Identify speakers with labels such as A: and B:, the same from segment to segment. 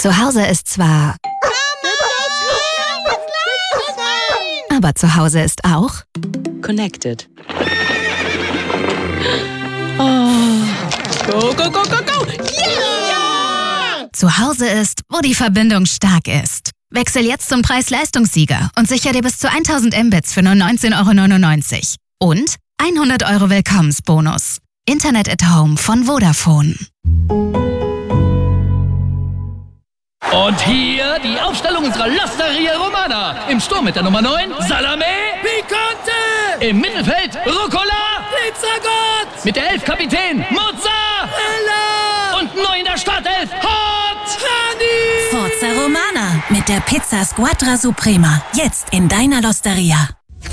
A: Zu Hause ist zwar... Aber zu Hause ist auch...
B: Connected.
C: Go, go, go, go, go! Yeah!
A: Zu Hause ist, wo die Verbindung stark ist. Wechsel jetzt zum Preis-Leistungssieger und sicher dir bis zu 1000 Mbits für nur 19,99 €. Und 100 € Willkommensbonus. Internet at Home von Vodafone.
D: Und hier die Aufstellung unserer L'Osteria Romana. Im Sturm mit der Nummer 9, Salame
C: Picante!
D: Im Mittelfeld, Rucola.
C: Pizzagott!
D: Mit der 11 Kapitän, Mozzarella. Und neu in der Startelf, Hot
C: Honey!
E: Forza Romana mit der Pizza Squadra Suprema. Jetzt in deiner L'Osteria.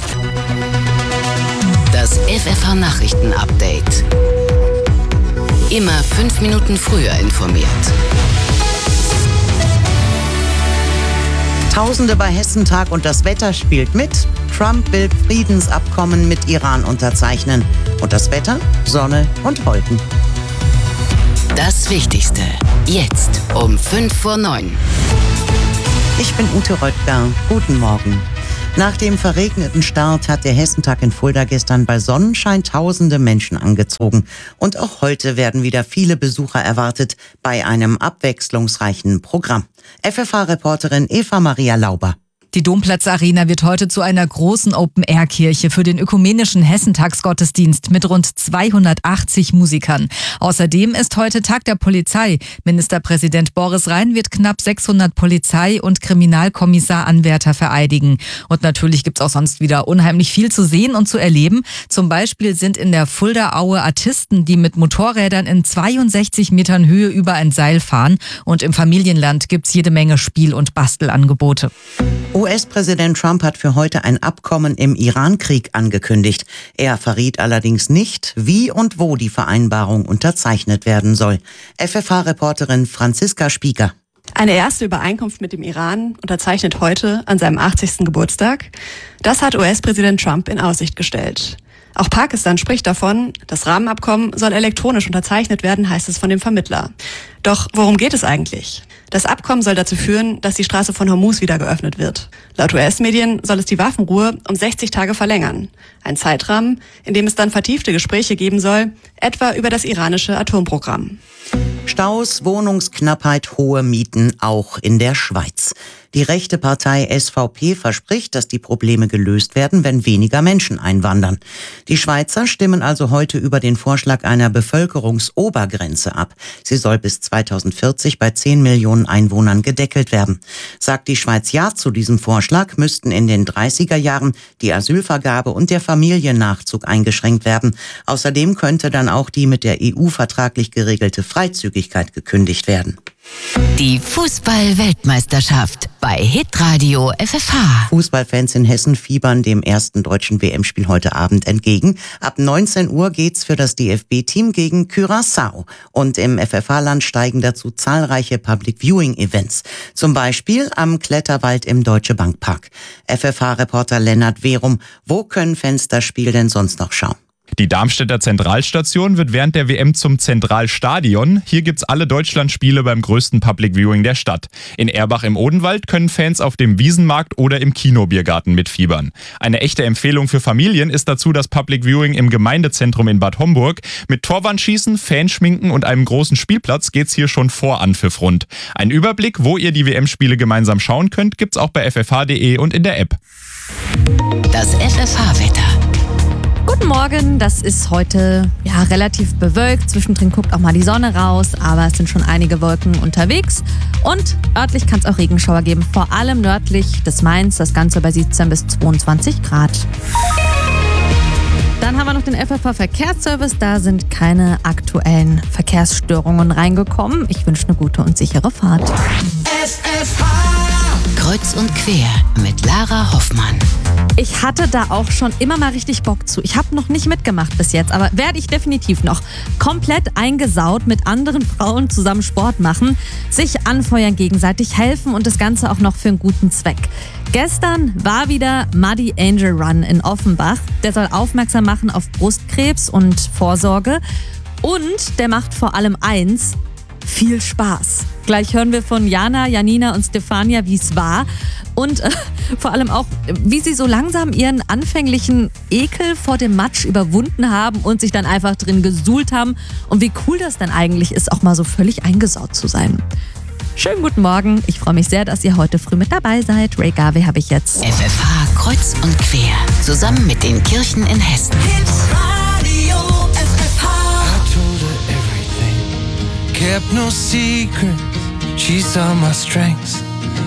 B: Das FFH-Nachrichten-Update. Immer 5 Minuten früher informiert.
F: Tausende bei Hessentag und das Wetter spielt mit. Trump will Friedensabkommen mit Iran unterzeichnen. Und das Wetter? Sonne und Wolken.
B: Das Wichtigste. Jetzt um 8:55.
F: Ich bin Ute Röttger. Guten Morgen. Nach dem verregneten Start hat der Hessentag in Fulda gestern bei Sonnenschein tausende Menschen angezogen. Und auch heute werden wieder viele Besucher erwartet bei einem abwechslungsreichen Programm. FFH-Reporterin Eva Maria Lauber.
G: Die Domplatz-Arena wird heute zu einer großen Open-Air-Kirche für den ökumenischen Hessentagsgottesdienst mit rund 280 Musikern. Außerdem ist heute Tag der Polizei. Ministerpräsident Boris Rhein wird knapp 600 Polizei- und Kriminalkommissaranwärter vereidigen. Und natürlich gibt's auch sonst wieder unheimlich viel zu sehen und zu erleben. Zum Beispiel sind in der Fuldaaue Artisten, die mit Motorrädern in 62 Metern Höhe über ein Seil fahren. Und im Familienland gibt's jede Menge Spiel- und Bastelangebote.
F: US-Präsident Trump hat für heute ein Abkommen im Iran-Krieg angekündigt. Er verriet allerdings nicht, wie und wo die Vereinbarung unterzeichnet werden soll. FFH-Reporterin Franziska Spieker.
H: Eine erste Übereinkunft mit dem Iran unterzeichnet heute an seinem 80. Geburtstag. Das hat US-Präsident Trump in Aussicht gestellt. Auch Pakistan spricht davon, das Rahmenabkommen soll elektronisch unterzeichnet werden, heißt es von dem Vermittler. Doch worum geht es eigentlich? Das Abkommen soll dazu führen, dass die Straße von Hormuz wieder geöffnet wird. Laut US-Medien soll es die Waffenruhe um 60 Tage verlängern. Ein Zeitrahmen, in dem es dann vertiefte Gespräche geben soll, etwa über das iranische Atomprogramm.
F: Staus, Wohnungsknappheit, hohe Mieten auch in der Schweiz. Die rechte Partei SVP verspricht, dass die Probleme gelöst werden, wenn weniger Menschen einwandern. Die Schweizer stimmen also heute über den Vorschlag einer Bevölkerungsobergrenze ab. Sie soll bis 2040 bei 10 Millionen Einwohnern gedeckelt werden. Sagt die Schweiz Ja zu diesem Vorschlag, müssten in den 30er Jahren die Asylvergabe und der Familiennachzug eingeschränkt werden. Außerdem könnte dann auch die mit der EU vertraglich geregelte Freizügigkeit gekündigt werden.
B: Die Fußball-Weltmeisterschaft bei Hitradio FFH.
F: Fußballfans in Hessen fiebern dem ersten deutschen WM-Spiel heute Abend entgegen. Ab 19 Uhr geht's für das DFB-Team gegen Curaçao. Und im FFH-Land steigen dazu zahlreiche Public-Viewing-Events. Zum Beispiel am Kletterwald im Deutsche Bank Park. FFH-Reporter Lennart Werum, wo können Fans das Spiel denn sonst noch schauen?
I: Die Darmstädter Zentralstation wird während der WM zum Zentralstadion. Hier gibt's alle Deutschlandspiele beim größten Public Viewing der Stadt. In Erbach im Odenwald können Fans auf dem Wiesenmarkt oder im Kinobiergarten mitfiebern. Eine echte Empfehlung für Familien ist dazu das Public Viewing im Gemeindezentrum in Bad Homburg. Mit Torwandschießen, Fanschminken und einem großen Spielplatz geht's hier schon vor Anpfiff rund. Ein Überblick, wo ihr die WM-Spiele gemeinsam schauen könnt, gibt's auch bei ffh.de und in der App.
B: Das FFH-Wetter.
J: Guten Morgen, das ist heute relativ bewölkt. Zwischendrin guckt auch mal die Sonne raus, aber es sind schon einige Wolken unterwegs. Und örtlich kann es auch Regenschauer geben, vor allem nördlich des Mains. Das Ganze bei 17 bis 22 Grad. Dann haben wir noch den FFH-Verkehrsservice. Da sind keine aktuellen Verkehrsstörungen reingekommen. Ich wünsche eine gute und sichere Fahrt.
B: FFH Kreuz und quer mit Lara Hoffmann.
J: Ich hatte da auch schon immer mal richtig Bock zu. Ich habe noch nicht mitgemacht bis jetzt, aber werde ich definitiv noch. Komplett eingesaut mit anderen Frauen zusammen Sport machen, sich anfeuern, gegenseitig helfen und das Ganze auch noch für einen guten Zweck. Gestern war wieder Muddy Angel Run in Offenbach. Der soll aufmerksam machen auf Brustkrebs und Vorsorge. Und der macht vor allem eins: viel Spaß. Gleich hören wir von Jana, Janina und Stefania, wie es war. Und vor allem auch, wie sie so langsam ihren anfänglichen Ekel vor dem Matsch überwunden haben und sich dann einfach drin gesuhlt haben. Und wie cool das dann eigentlich ist, auch mal so völlig eingesaut zu sein. Schönen guten Morgen. Ich freue mich sehr, dass ihr heute früh mit dabei seid. Ray Garvey habe ich jetzt.
B: FFH kreuz und quer. Zusammen mit den Kirchen in Hessen.
K: Radio FFH. I told her everything. Kept no secret. She saw my strengths.